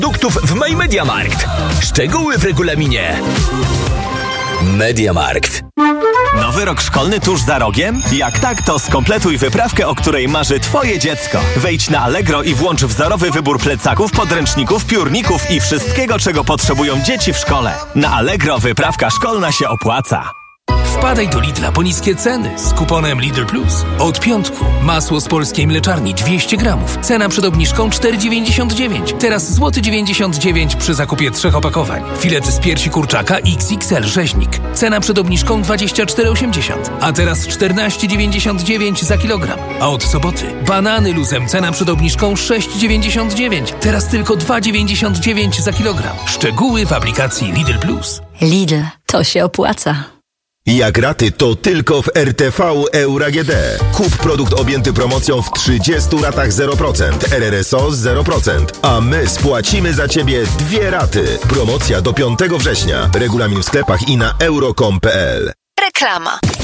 produktów w MyMediaMarkt. Szczegóły w regulaminie. MediaMarkt. Nowy rok szkolny tuż za rogiem? Jak tak, to skompletuj wyprawkę, o której marzy Twoje dziecko. Wejdź na Allegro i włącz wzorowy wybór plecaków, podręczników, piórników i wszystkiego, czego potrzebują dzieci w szkole. Na Allegro wyprawka szkolna się opłaca. Wpadaj do Lidla po niskie ceny z kuponem Lidl Plus. Od piątku masło z polskiej mleczarni 200 gramów. Cena przed obniżką 4,99. Teraz złoty 99 przy zakupie 3 opakowań. Filet z piersi kurczaka XXL rzeźnik. Cena przed obniżką 24,80. A teraz 14,99 za kilogram. A od soboty banany luzem. Cena przed obniżką 6,99. Teraz tylko 2,99 za kilogram. Szczegóły w aplikacji Lidl Plus. Lidl, to się opłaca. Jak raty, to tylko w RTV Euro AGD. Kup produkt objęty promocją w 30 ratach 0%, RRSO 0%, a my spłacimy za Ciebie 2 raty. Promocja do 5 września. Regulamin w sklepach i na euro.com.pl. Reklama.